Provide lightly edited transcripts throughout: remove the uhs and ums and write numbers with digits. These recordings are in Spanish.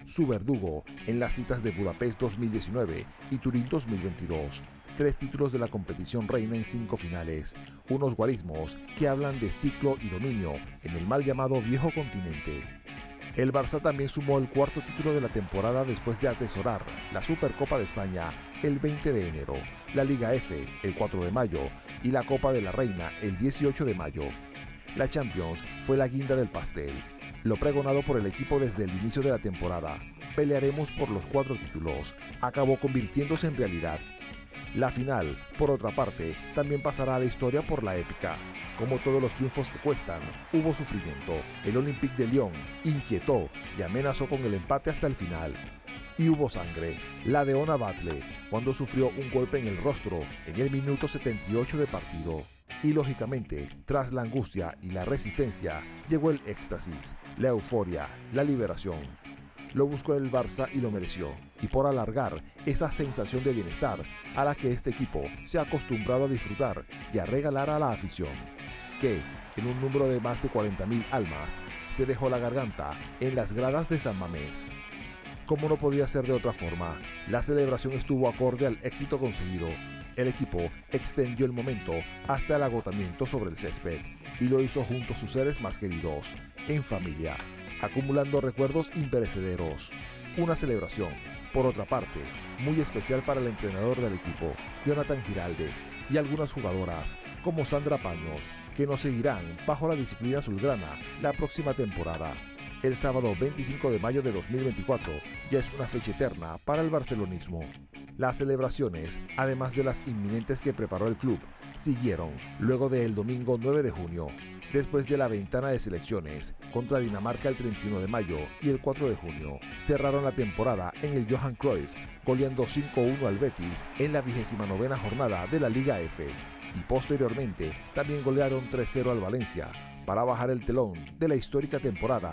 su verdugo en las citas de Budapest 2019 y Turín 2022. 3 títulos de la competición reina en 5 finales, unos guarismos que hablan de ciclo y dominio en el mal llamado viejo continente. El Barça también sumó el 4º título de la temporada después de atesorar la Supercopa de España el 20 de enero, la Liga F el 4 de mayo y la Copa de la Reina el 18 de mayo. La Champions fue la guinda del pastel, lo pregonado por el equipo desde el inicio de la temporada. Pelearemos por los 4 títulos, acabó convirtiéndose en realidad. La final, por otra parte, también pasará a la historia por la épica. Como todos los triunfos que cuestan, hubo sufrimiento. El Olympique de Lyon inquietó y amenazó con el empate hasta el final. Y hubo sangre, la de Ona Batlle, cuando sufrió un golpe en el rostro en el minuto 78 de partido. Y lógicamente, tras la angustia y la resistencia, llegó el éxtasis, la euforia, la liberación. Lo buscó el Barça y lo mereció, y por alargar esa sensación de bienestar a la que este equipo se ha acostumbrado a disfrutar y a regalar a la afición, que, en un número de más de 40.000 almas, se dejó la garganta en las gradas de San Mamés. Como no podía ser de otra forma, la celebración estuvo acorde al éxito conseguido. El equipo extendió el momento hasta el agotamiento sobre el césped, y lo hizo junto a sus seres más queridos, en familia, acumulando recuerdos imperecederos. Una celebración, por otra parte, muy especial para el entrenador del equipo, Jonathan Giraldez, y algunas jugadoras, como Sandra Paños, que nos seguirán bajo la disciplina azulgrana la próxima temporada. El sábado 25 de mayo de 2024 ya es una fecha eterna para el barcelonismo. Las celebraciones, además de las inminentes que preparó el club, siguieron luego del domingo 9 de junio, después de la ventana de selecciones contra Dinamarca el 31 de mayo y el 4 de junio. Cerraron la temporada en el Johan Cruyff, goleando 5-1 al Betis en la 29ª jornada de la Liga F, y posteriormente también golearon 3-0 al Valencia para bajar el telón de la histórica temporada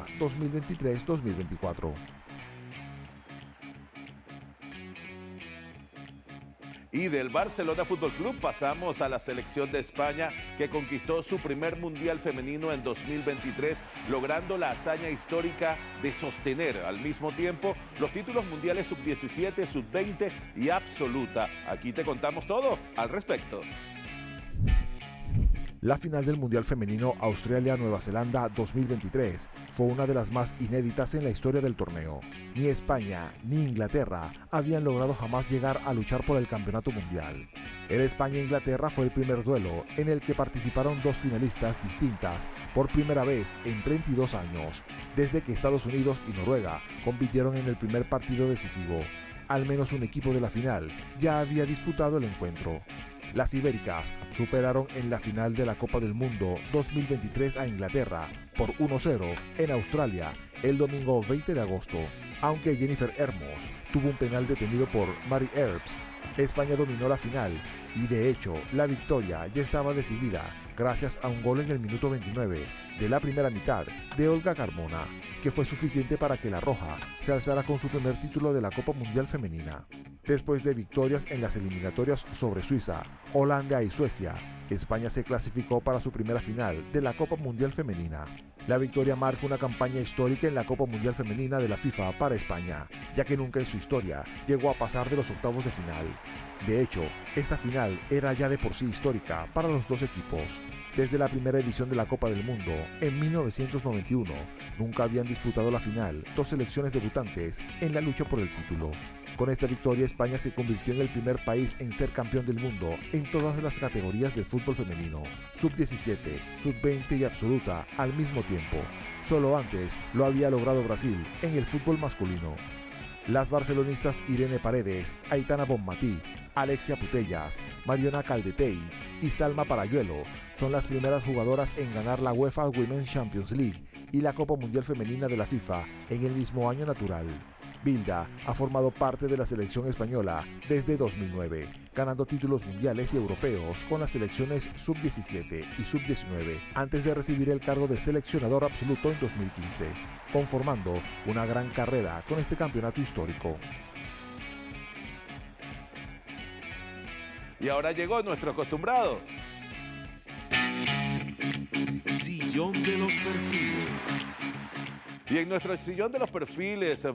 2023-2024. Y del Barcelona Fútbol Club pasamos a la selección de España, que conquistó su primer Mundial Femenino en 2023, logrando la hazaña histórica de sostener al mismo tiempo los títulos mundiales sub-17, sub-20 y absoluta. Aquí te contamos todo al respecto. La final del Mundial Femenino Australia-Nueva Zelanda 2023 fue una de las más inéditas en la historia del torneo. Ni España ni Inglaterra habían logrado jamás llegar a luchar por el campeonato mundial. El España-Inglaterra fue el primer duelo en el que participaron 2 finalistas distintas por primera vez en 32 años, desde que Estados Unidos y Noruega compitieron en el primer partido decisivo. Al menos un equipo de la final ya había disputado el encuentro. Las ibéricas superaron en la final de la Copa del Mundo 2023 a Inglaterra por 1-0 en Australia el domingo 20 de agosto. Aunque Jennifer Hermoso tuvo un penal detenido por Mary Earps, España dominó la final y de hecho la victoria ya estaba decidida gracias a un gol en el minuto 29 de la primera mitad de Olga Carmona, que fue suficiente para que la Roja se alzara con su primer título de la Copa Mundial Femenina. Después de victorias en las eliminatorias sobre Suiza, Holanda y Suecia, España se clasificó para su primera final de la Copa Mundial Femenina. La victoria marca una campaña histórica en la Copa Mundial Femenina de la FIFA para España, ya que nunca en su historia llegó a pasar de los octavos de final. De hecho, esta final era ya de por sí histórica para los 2 equipos. Desde la primera edición de la Copa del Mundo, en 1991, nunca habían disputado la final 2 selecciones debutantes en la lucha por el título. Con esta victoria, España se convirtió en el primer país en ser campeón del mundo en todas las categorías del fútbol femenino, sub-17, sub-20 y absoluta al mismo tiempo. Solo antes lo había logrado Brasil en el fútbol masculino. Las barcelonistas Irene Paredes, Aitana Bonmatí, Alexia Putellas, Mariona Caldetey y Salma Parayuelo son las primeras jugadoras en ganar la UEFA Women's Champions League y la Copa Mundial Femenina de la FIFA en el mismo año natural. Bilda ha formado parte de la selección española desde 2009, ganando títulos mundiales y europeos con las selecciones sub-17 y sub-19, antes de recibir el cargo de seleccionador absoluto en 2015, conformando una gran carrera con este campeonato histórico. Y ahora llegó nuestro acostumbrado Sillón de los perfiles. Y en nuestro sillón de los perfiles